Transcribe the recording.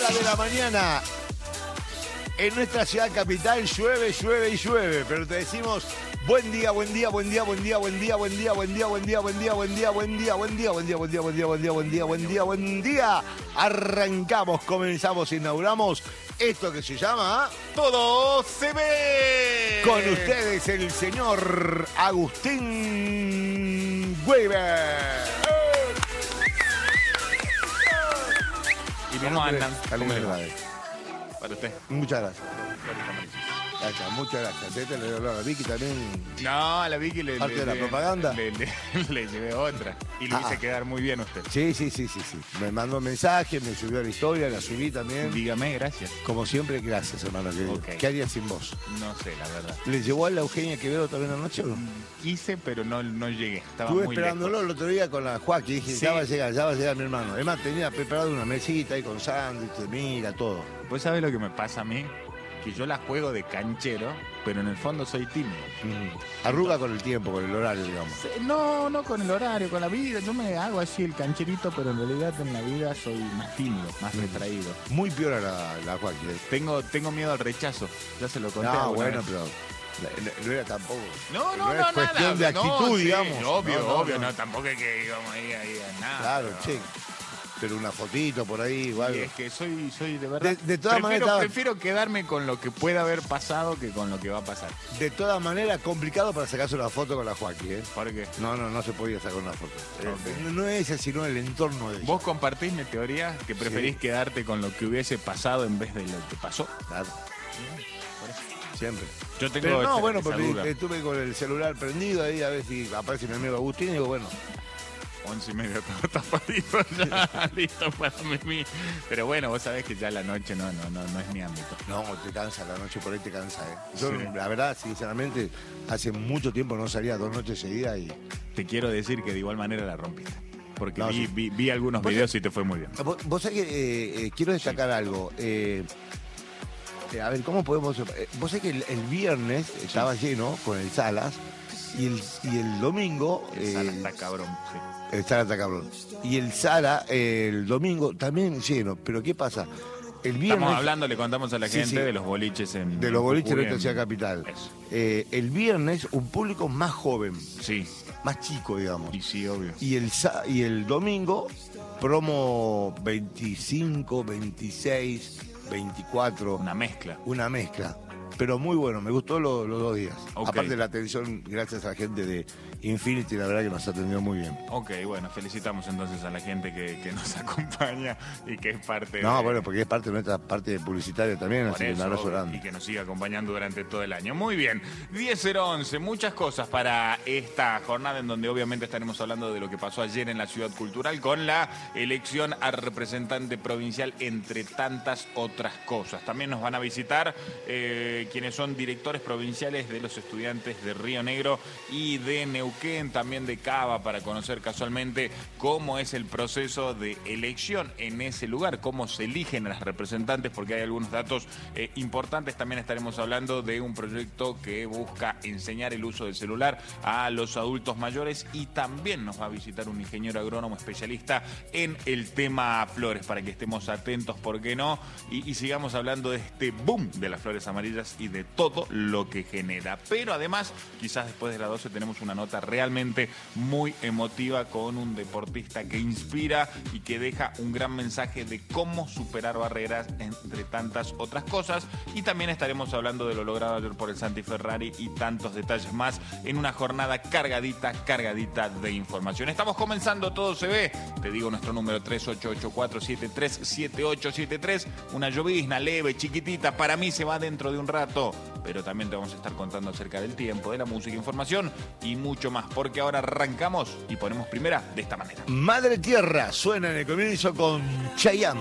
horas de la mañana. En nuestra ciudad capital llueve, llueve y llueve, pero te decimos buen día, buen día, buen día, buen día, buen día, buen día, buen día, buen día, buen día, buen día, buen día, buen día, buen día, buen día, buen día, buen día, buen día, buen día, buen día. Arrancamos, comenzamos, inauguramos esto que se llama Todo se ve. Con ustedes el señor Agustín Weber. ¿Y cómo andan? ¿Cómo les va? Vale. Para usted. Muchas gracias. Gracias, muchas gracias. Este le doy a Vicky también. No, a la Vicky le... ¿Parte de la propaganda? Le llevé otra. Y lo hice quedar muy bien usted. Sí. Me mandó un mensaje, me subió a la historia, la subí también. Dígame, gracias. Como siempre, gracias, hermano. Ok. ¿Qué haría sin vos? No sé, la verdad. ¿Le llevó a la Eugenia Quevedo también anoche o no? Hice, pero no llegué. Estaba Estuve muy esperándolo lejos. el otro día con la Joaquín. Dije, Sí. ya va a llegar mi hermano. Además, tenía preparado una mesita ahí con sándwiches, mira, todo. ¿Vos sabés lo que me pasa a mí? Que yo la juego de canchero, pero en el fondo soy tímido. Arruga con el tiempo, con el horario, digamos. No con el horario, con la vida. Yo me hago así el cancherito, pero en realidad en la vida soy más tímido, más retraído. Muy piola la Joaquín. Tengo miedo al rechazo. Ya se lo conté. No, alguna bueno, vez. pero no era tampoco. No, es cuestión nada. de actitud, No, sí, digamos. obvio, no, tampoco es que íbamos ahí a nada. Claro, pero- che. Pero una fotito por ahí o algo. Y es que soy de verdad. De todas maneras, prefiero quedarme con lo que pueda haber pasado que con lo que va a pasar. De todas maneras, complicado para sacarse una foto con la Joaquín, ¿eh? ¿Por qué? No se podía sacar una foto. Ok. No es ese, sino el entorno de ella. ¿Vos compartís mi teoría que preferís Sí. quedarte con lo que hubiese pasado en vez de lo que pasó? Claro, Por eso. siempre. Yo tengo Pero no, esa- bueno, esa porque duda. estuve con el celular prendido ahí a ver si aparece mi amigo Agustín y digo, bueno, 11:30, todo tapadito ya, listo para mí. Pero bueno, vos sabés que ya la noche no es mi ámbito. no, te cansa, la noche por ahí te cansa, ¿eh? Yo, Sí. la verdad, sinceramente, hace mucho tiempo no salía 2 noches seguidas y... Te quiero decir que de igual manera la rompiste. Porque No, sí. vi algunos Vos- videos y te fue muy bien. Vos sabés que quiero destacar algo. A ver, ¿cómo podemos...? Vos sabés que el viernes estaba lleno con el Salas y el domingo... El Sala está cabrón, sí. El Sala está cabrón. Y el Sala, el domingo, también lleno. Pero ¿qué pasa? El viernes... Estamos hablando, le contamos a la Sí, gente sí. de los boliches en... De los boliches de Jujuy, nuestra ciudad en- capital. Eso. El viernes, un público más joven, Sí, más chico, digamos. y sí, obvio. Y el domingo, promo 25, 26, 24, Una mezcla. una mezcla. Pero muy bueno, me gustó los 2 días. Ok. Aparte de la atención, gracias a la gente de Infinity, la verdad que nos atendió muy bien. Ok, bueno, felicitamos entonces a la gente que nos acompaña y que es parte No, de... bueno, porque es parte de nuestra parte publicitaria también, Por así que un eso, abrazo obvio, grande. y que nos siga acompañando durante todo el año. Muy bien, 10:11, muchas cosas para esta jornada en donde obviamente estaremos hablando de lo que pasó ayer en la Ciudad Cultural con la elección a representante provincial, entre tantas otras cosas. También nos van a visitar quienes son directores provinciales de los estudiantes de Río Negro y de Neuquén, también de Cava, para conocer casualmente cómo es el proceso de elección en ese lugar, cómo se eligen a las representantes, porque hay algunos datos importantes. También estaremos hablando de un proyecto que busca enseñar el uso del celular a los adultos mayores, y también nos va a visitar un ingeniero agrónomo especialista en el tema flores, para que estemos atentos, ¿por qué no? Y sigamos hablando de este boom de las flores amarillas y de todo lo que genera. Pero además, quizás después de las 12 tenemos una nota realmente muy emotiva con un deportista que inspira y que deja un gran mensaje de cómo superar barreras, entre tantas otras cosas. Y también estaremos hablando de lo logrado ayer por el Santi Ferrari y tantos detalles más en una jornada cargadita de información. Estamos comenzando, todo se ve. Te digo nuestro número 3884737873. Una llovizna leve, chiquitita, para mí se va dentro de un rato, pero también te vamos a estar contando acerca del tiempo, de la música, información y mucho más, porque ahora arrancamos y ponemos primera de esta manera. Madre Tierra suena en el comienzo con Chayanne.